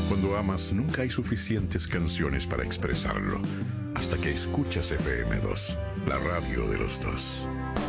Cuando amas, nunca hay suficientes canciones para expresarlo. Hasta que escuchas FM2, la radio de los dos.